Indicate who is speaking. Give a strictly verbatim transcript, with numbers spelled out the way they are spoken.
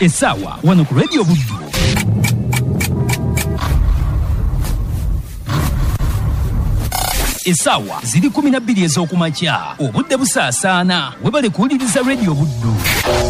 Speaker 1: essaawa wano ku Radio Buddu. Essaawa ziri kumi na bbiri ez'okumakya obudde busaasaana webale kuwuliriza Radio Buddu.